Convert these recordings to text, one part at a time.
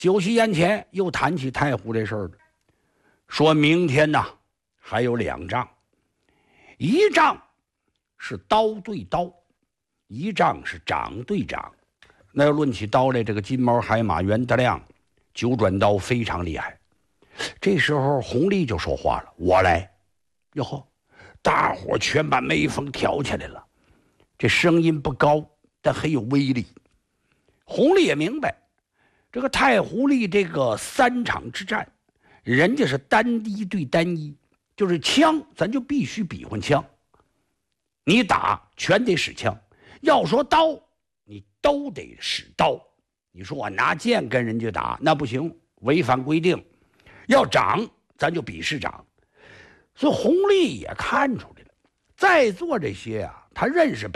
酒席宴前又谈起太湖这事儿了，说明天呢还有2仗，一仗是刀对刀，一仗是掌对掌。那要论起刀来，这个金毛海马袁德亮九转刀非常厉害。这时候弘历就说话了：“我来。”哟呵，大伙全把眉峰挑起来了。这声音不高，但很有威力。弘历也明白，这个太湖里这个3场之战，人家是单一对单一，就是枪咱就必须比划枪，你打全得使枪。要说刀，你都得使刀。你说我拿剑跟人家打，那不行，违反规定。要掌，咱就比试掌。所以弘历也看出来了，在座这些啊，他认识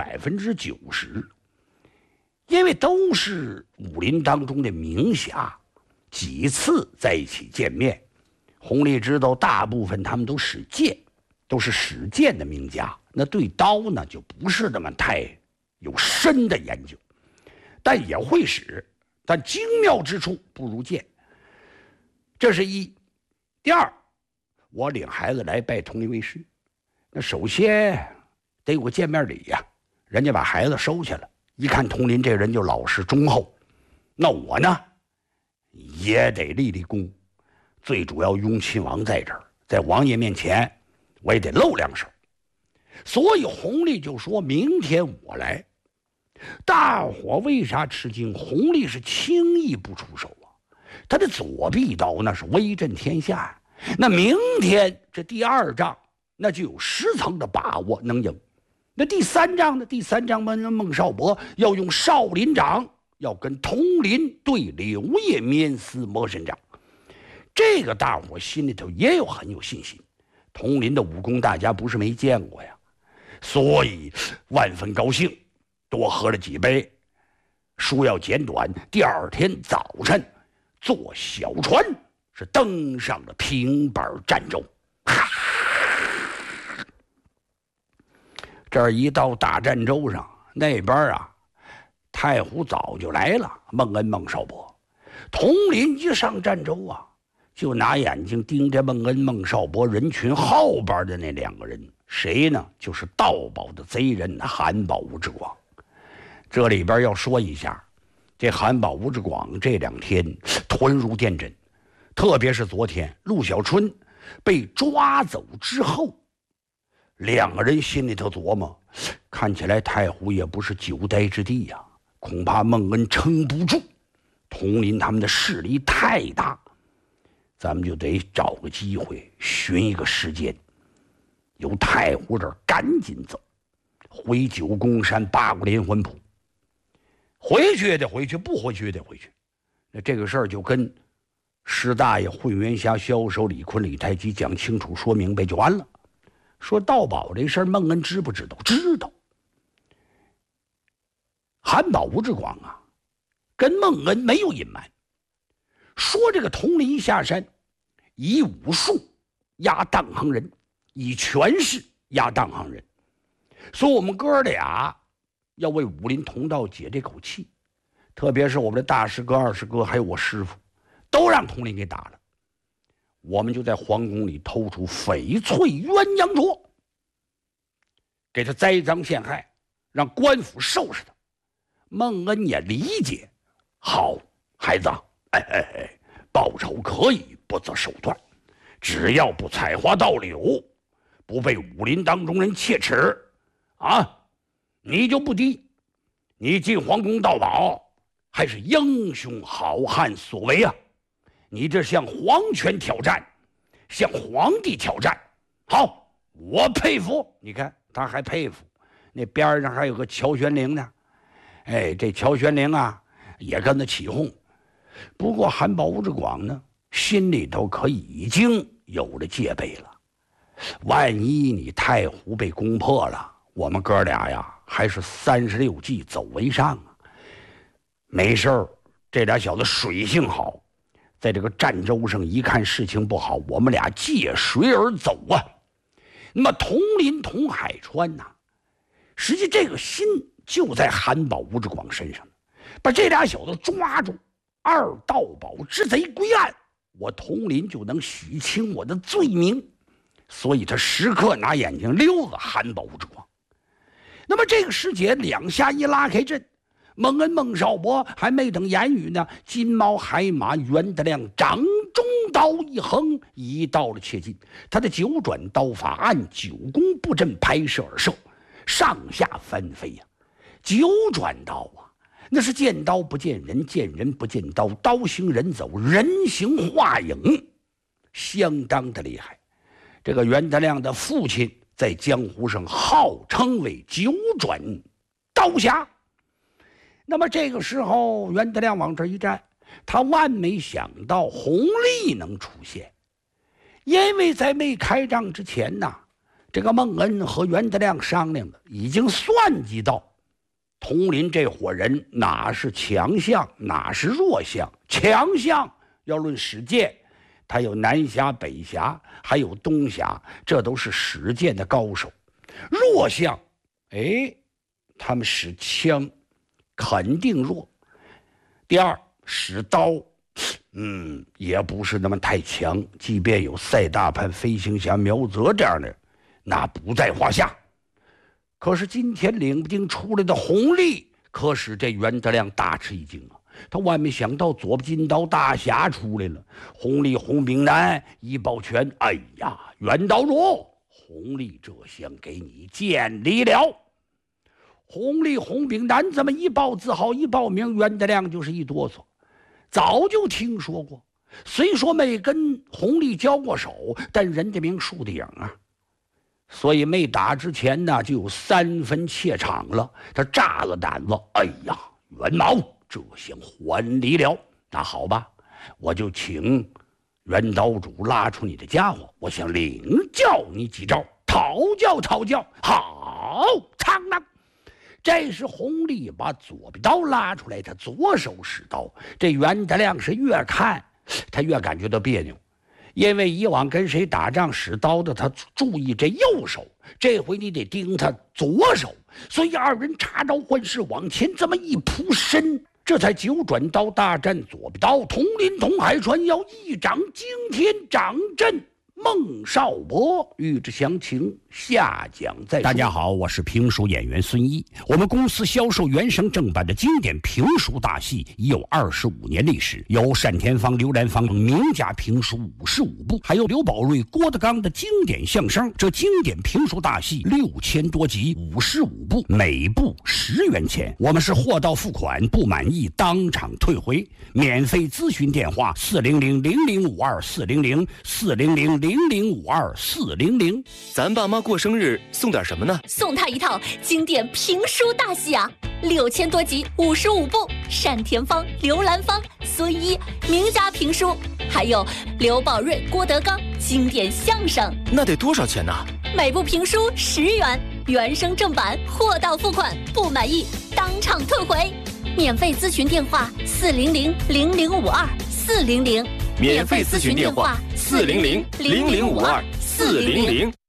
90%，因为都是武林当中的名侠，几次在一起见面。弘历知道大部分他们都使剑，都是使剑的名家，那对刀呢就不是那么太有深的研究，但也会使，但精妙之处不如剑。这是一。第二，我领孩子来拜统领为师，那首先得有个见面礼呀。人家把孩子收下了，一看统领这人就老实忠厚，那我呢也得立立功。最主要雍亲王在这儿，在王爷面前我也得露2手。所以弘历就说明天我来。大伙为啥吃惊？弘历是轻易不出手啊，他的左臂刀那是威震天下呀。那明天这第2仗，那就有10层的把握能赢。那第3仗呢？第3仗孟少伯要用少林掌，要跟统领对柳叶面丝魔神掌。这个大伙心里头也很有信心。统领的武功大家不是没见过呀，所以万分高兴，多喝了几杯。书要简短，第2天早晨坐小船是登上了平板战舟。这儿一到大战舟上，那边啊太湖早就来了，孟恩、孟少伯。统领一上战舟啊，就拿眼睛盯着孟恩、孟少伯人群后边的那2个人，谁呢？就是盗宝的贼人韩宝、吴志广。这里边要说一下，这韩宝、吴志广这2天屯如电阵，特别是昨天陆小春被抓走之后，2个人心里头琢磨，看起来太湖也不是久待之地呀，恐怕孟恩撑不住，统领他们的势力太大，咱们就得找个机会，寻一个时间，由太湖这儿赶紧走，回九宫山八股连环谱。回去也得回去，不回去也得回去。那这个事儿就跟师大爷、混元侠、枭首李坤、李太极讲清楚、说明白就完了。说盗宝这事儿，孟恩知不知道？知道。韩宝、吴志广啊，跟孟恩没有隐瞒，说这个统领下山，以武术压当行人，以权势压当行人。所以我们哥俩要为武林同道解这口气，特别是我们的大师哥、二师哥，还有我师傅，都让统领给打了。我们就在皇宫里偷出翡翠鸳鸯镯，给他栽赃陷害，让官府收拾他。孟恩也理解，好孩子，报仇可以，不择手段，只要不采花盗柳，不被武林当中人切齿啊，你就不低。你进皇宫盗宝，还是英雄好汉所为啊！你这向皇权挑战，向皇帝挑战，好，我佩服。你看他还佩服，那边上还有个乔玄龄呢。这乔玄龄啊也跟他起哄。不过韩宝、吴志广呢，心里头可已经有了戒备了。万一你太湖被攻破了，我们哥俩呀还是36计走为上啊。没事儿，这俩小子水性好，在这个战舟上一看事情不好，我们俩借水而走啊。那么同林同海川呐，实际这个心就在韩宝、吴志广身上，把这俩小子抓住， 二盗宝之贼归案，我佟林就能洗清我的罪名。所以他时刻拿眼睛溜子含苞之光。那么这个时节，两下一拉开阵，蒙恩孟少伯还没等言语呢，金毛海马袁德亮掌中刀一横，移到了切近。他的九转刀法按九宫布阵拍摄而射，上下翻飞呀。九转刀啊，那是见刀不见人，见人不见刀，刀行人走，人形画影，相当的厉害。这个袁德亮的父亲在江湖上号称为九转刀侠。那么这个时候，袁德亮往这一站，他万没想到弘历能出现，因为在没开仗之前呢，这个孟恩和袁德亮商量了，已经算计到佟林这伙人哪是强项，哪是弱项。强项要论使剑，他有南侠、北侠，还有东侠，这都是使剑的高手。弱项，他们使枪肯定弱。第二，使刀，也不是那么太强，即便有赛大潘、飞行侠苗泽这样的，那不在话下。可是今天领兵出来的弘历，可使这袁德亮大吃一惊啊！他万没想到左不金刀大侠出来了。弘历、洪炳南一抱拳：“哎呀，袁道主，弘历这厢给你见礼了。”弘历、洪炳南这么一报字号，一报名，袁德亮就是一哆嗦。早就听说过，虽说没跟弘历交过手，但人家名树的影啊。所以没打之前呢，就有3分怯场了。他炸了胆子，哎呀，袁某这厢还礼了。那好吧，我就请袁岛主拉出你的家伙，我想领教你几招，讨教讨教。好，苍当！这时弘历把左臂刀拉出来，他左手使刀。这袁德亮是越看他越感觉到别扭，因为以往跟谁打仗使刀的，他注意这右手，这回你得盯他左手。所以二人插招换式，往前这么一扑身，这才九转刀大战左臂刀，同林同海传要一掌惊天掌震孟少伯。欲知详情，下讲再说。 大家好，我是评书演员孙一。我们公司销售原声正版的经典评书大戏已有25年历史，有单田芳、刘兰芳名家评书55部，还有刘宝瑞、郭德纲的经典相声。这经典评书大戏6000多集，55部，每部10元钱。我们是货到付款，不满意当场退回。免费咨询电话：400-0052-400，400-0052-400。 咱爸妈过生日送点什么呢？ 送他一套经典评书大戏啊，6000多集，55部，单田芳、刘兰芳、孙一名家评书，还有刘宝瑞、郭德纲经典相声。 那得多少钱呢？ 每部评书10元，原声正版，货到付款，不满意当场退回。免费咨询电话：400-0052-400。 免费咨询电话：400-0052-400。